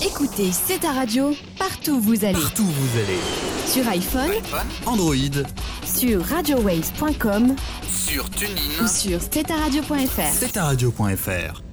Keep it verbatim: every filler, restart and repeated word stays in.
Écoutez, c'est ta radio, partout où vous allez. Partout où vous allez. Sur iPhone, Android, sur radio waves point com sur TuneIn ou sur c'est ta radio point f r. c'est ta radio point f r.